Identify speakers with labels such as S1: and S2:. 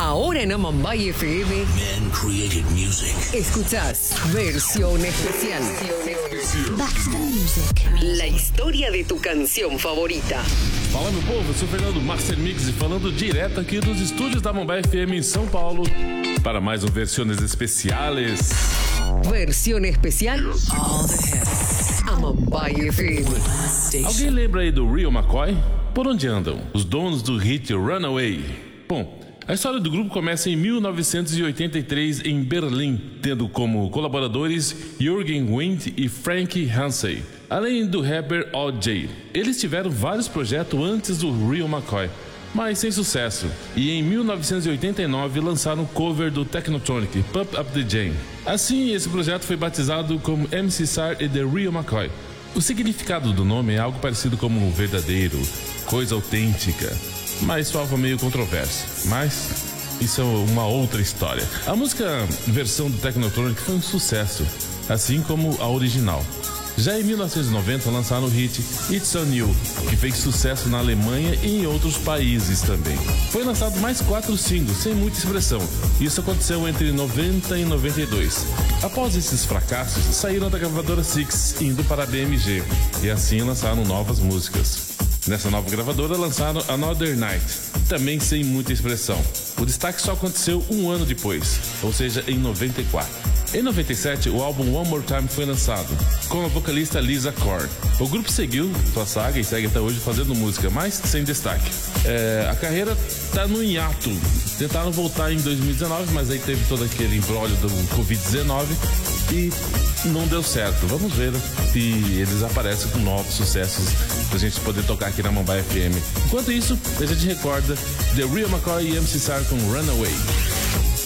S1: Ahora en Amambay FM.
S2: Men created music.
S1: Escuchás Versión Especial.
S3: Back to the music.
S1: La historia de tu canción favorita.
S4: Fala, meu povo, eu sou o Fernando Master Mix e falando direto aqui dos estúdios da Amambay FM em São Paulo para mais um Versiones Especiales.
S1: Versión Especial.
S3: All the hits.
S1: Amambay FM.
S4: Alguém lembra aí do Real McCoy? Por onde andam? Os donos do hit Runaway. Bom, a história do grupo começa em 1983 em Berlim, tendo como colaboradores Jürgen Wind e Frankie Hansey, além do rapper O.J. Eles tiveram vários projetos antes do Real McCoy, mas sem sucesso, e em 1989 lançaram o cover do Technotronic, Pump Up the Jam. Assim, esse projeto foi batizado como MC Sar e The Real McCoy. O significado do nome é algo parecido como verdadeiro, coisa autêntica, mas foi algo meio controverso. Mas isso é uma outra história. A música versão do Technotronic foi um sucesso, assim como a original. Já em 1990 lançaram o hit It's On You, que fez sucesso na Alemanha e em outros países também. Foi lançado mais 4 singles, sem muita expressão. Isso aconteceu entre 90 e 92. Após esses fracassos, saíram da gravadora Six, indo para a BMG, e assim lançaram novas músicas. Nessa nova gravadora lançaram Another Night, também sem muita expressão. O destaque só aconteceu um ano depois, ou seja, em 94. Em 97, o álbum One More Time foi lançado, com a vocalista Lisa Korn. O grupo seguiu sua saga e segue até hoje fazendo música, mas sem destaque. A carreira está no hiato. Tentaram voltar em 2019, mas aí teve todo aquele imbróglio do Covid-19 e não deu certo. Vamos ver se eles aparecem com novos sucessos pra gente poder tocar aqui na Amambay FM. Enquanto isso, a gente recorda The Real McCoy e MC Sar com Runaway.